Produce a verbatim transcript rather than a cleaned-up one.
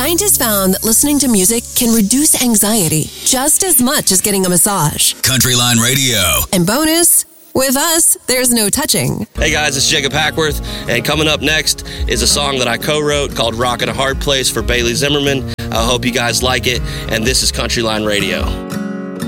Scientists found that listening to music can reduce anxiety just as much as getting a massage. Countryline Radio. And bonus, with us, there's no touching. Hey guys, it's Jacob Hackworth, and coming up next is a song that I co-wrote called Rockin' a Hard Place for Bailey Zimmerman. I hope you guys like it, and this is Countryline Radio.